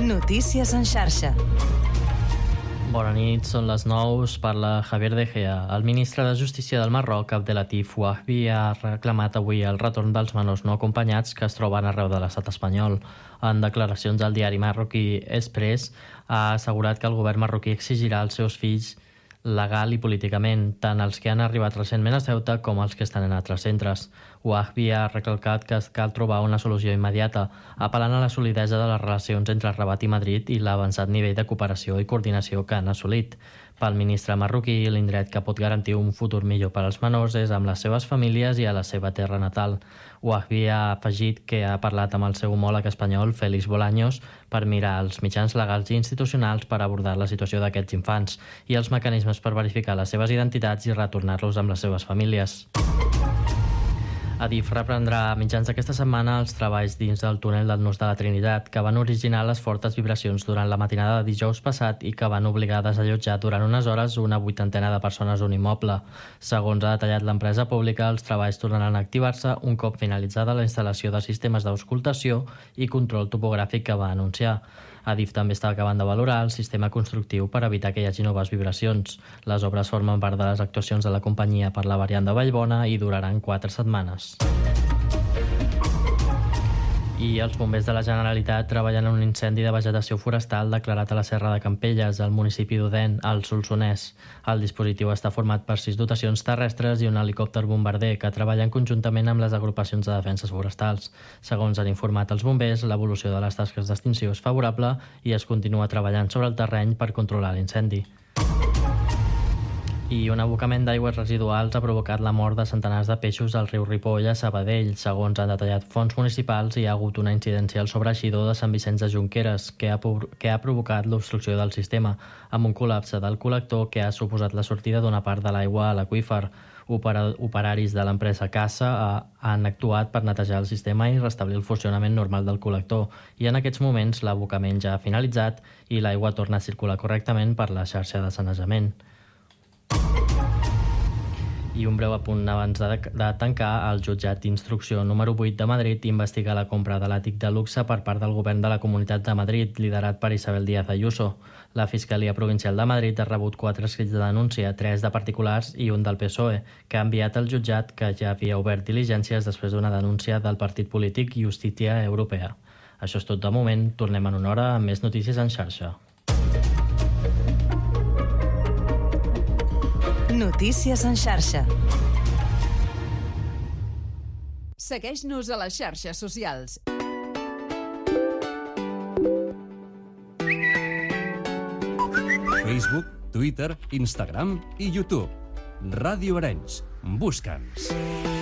Notícies en xarxa. Bona nit, són les 9, parla Javier De Gea. El ministre de Justícia del Marroc, Abdelatif Wahbi, ha reclamat avui el retorn dels menors no acompanyats que es troben arreu de l'estat espanyol. En declaracions al diari marroquí Express, ha assegurat que el govern marroquí exigirà als seus fills legal i políticament, tant els que han arribat recentment a Ceuta com els que estan en altres centres. Wahbi ha recalcat que cal trobar una solució immediata, apel·lant a la solidesa de les relacions entre Rabat i Madrid i l'avançat nivell de cooperació i coordinació que han assolit. Pel ministre marroquí, l'indret que pot garantir un futur millor per als menors és amb les seves famílies i a la seva terra natal. Wahbi ha afegit que ha parlat amb el seu homòleg espanyol, Félix Bolaños, per mirar els mitjans legals i institucionals per abordar la situació d'aquests infants i els mecanismes per verificar les seves identitats i retornar-los amb les seves famílies. Adif reprendrà a mitjans d'aquesta setmana els treballs dins del túnel del Nus de la Trinitat, que van originar les fortes vibracions durant la matinada de dijous passat i que van obligar a desallotjar durant unes hores una 80ena de persones d'un immoble. Segons ha detallat l'empresa pública, els treballs tornaran a activar-se un cop finalitzada la instal·lació de sistemes d'auscultació i control topogràfic que va anunciar. Adif també està acabant de valorar el sistema constructiu per evitar que hi hagi noves vibracions. Les obres formen part de les actuacions de la companyia per la variant de Vallbona i duraran 4 setmanes. I els bombers de la Generalitat treballen en un incendi de vegetació forestal declarat a la Serra de Campelles, al municipi d'Odèn, al Solsonès. El dispositiu està format per 6 dotacions terrestres i un helicòpter bombarder que treballen conjuntament amb les agrupacions de defenses forestals. Segons han informat els bombers, l'evolució de les tasques d'extinció és favorable i es continua treballant sobre el terreny per controlar l'incendi. I un abocament d'aigües residuals ha provocat la mort de centenars de peixos al riu Ripoll a Sabadell. Segons han detallat fonts municipals, hi ha hagut una incidència al sobreeixidor de Sant Vicenç de Junqueres que ha provocat l'obstrucció del sistema, amb un col·lapse del col·lector que ha suposat la sortida d'una part de l'aigua a l'aqüífer. Operaris de l'empresa Casa han actuat per netejar el sistema i restablir el funcionament normal del col·lector, i en aquests moments l'abocament ja ha finalitzat i l'aigua torna a circular correctament per la xarxa de sanejament. I un breu apunt abans de tancar, el jutjat d'instrucció número 8 de Madrid investiga la compra de l'àtic de luxe per part del govern de la Comunitat de Madrid, liderat per Isabel Díaz Ayuso. La Fiscalia Provincial de Madrid ha rebut 4 escrits de denúncia, 3 de particulars i un del PSOE, que ha enviat al jutjat, que ja havia obert diligències després d'una denúncia del partit polític Justícia Europea. Això és tot de moment, tornem en una hora amb més notícies en xarxa. Notícies en xarxa. Segueix-nos a les xarxes socials. Facebook, Twitter, Instagram i YouTube. Ràdio Arenys. Busca'ns.